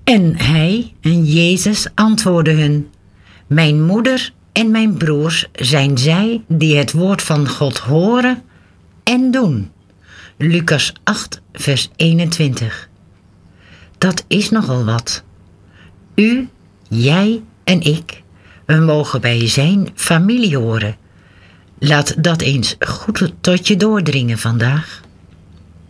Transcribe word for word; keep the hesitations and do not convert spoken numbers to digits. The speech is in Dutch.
En hij, en Jezus, antwoordde hun: Mijn moeder en mijn broers zijn zij die het woord van God horen en doen. Lucas acht, vers eenentwintig. Dat is nogal wat. U, jij en ik, we mogen bij zijn familie horen. Laat dat eens goed tot je doordringen vandaag.